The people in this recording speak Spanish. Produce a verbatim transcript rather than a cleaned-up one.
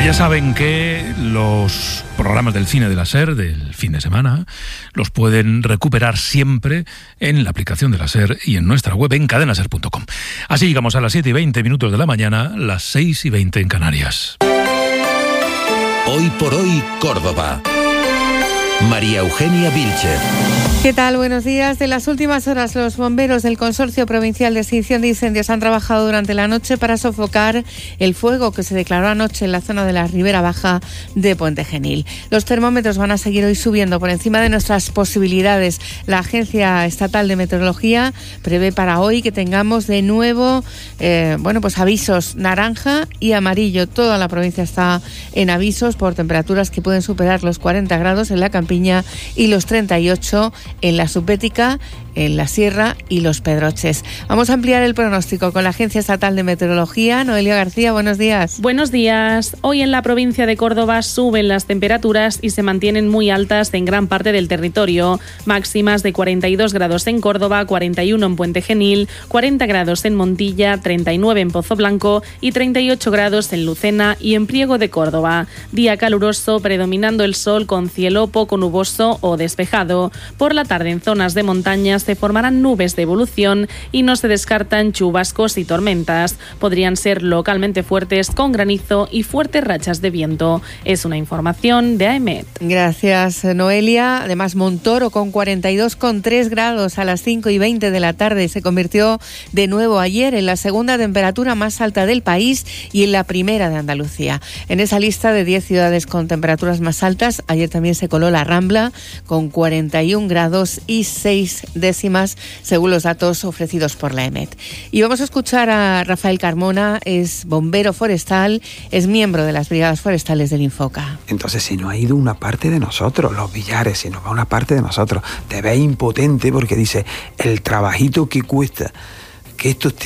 Ya saben que los programas del cine de la SER del fin de semana los pueden recuperar siempre en la aplicación de la SER y en nuestra web en cadena ser punto com. Así llegamos a las siete y veinte minutos de la mañana, las seis y veinte en Canarias. Hoy por hoy, Córdoba. María Eugenia Vilcher. ¿Qué tal? Buenos días. De las últimas horas, los bomberos del Consorcio Provincial de Extinción de Incendios han trabajado durante la noche para sofocar el fuego que se declaró anoche en la zona de la Ribera Baja de Puente Genil. Los termómetros van a seguir hoy subiendo por encima de nuestras posibilidades. La Agencia Estatal de Meteorología prevé para hoy que tengamos de nuevo eh, bueno, pues avisos naranja y amarillo. Toda la provincia está en avisos por temperaturas que pueden superar los cuarenta grados en la Campiña y los treinta y ocho en la Subbética, en la Sierra y los Pedroches. Vamos a ampliar el pronóstico con la Agencia Estatal de Meteorología. Noelia García, buenos días. Buenos días. Hoy en la provincia de Córdoba suben las temperaturas y se mantienen muy altas en gran parte del territorio. Máximas de cuarenta y dos grados en Córdoba, cuarenta y uno en Puente Genil, cuarenta grados en Montilla, treinta y nueve en Pozo Blanco y treinta y ocho grados en Lucena y en Priego de Córdoba. Día caluroso, predominando el sol con cielo poco nuboso o despejado. Por la tarde en zonas de montañas se formarán nubes de evolución y no se descartan chubascos y tormentas. Podrían ser localmente fuertes con granizo y fuertes rachas de viento. Es una información de AEMET. Gracias, Noelia. Además, Montoro con cuarenta y dos coma tres grados a las cinco y veinte de la tarde se convirtió de nuevo ayer en la segunda temperatura más alta del país y en la primera de Andalucía. En esa lista de diez ciudades con temperaturas más altas, ayer también se coló la Rambla con cuarenta y un grados y seis décimas según los datos ofrecidos por la EMET. Y vamos a escuchar a Rafael Carmona, es bombero forestal, es miembro de las brigadas forestales del Infoca. Entonces, si no ha ido una parte de nosotros, los billares, si no va una parte de nosotros, te ves impotente porque dice el trabajito que cuesta que estos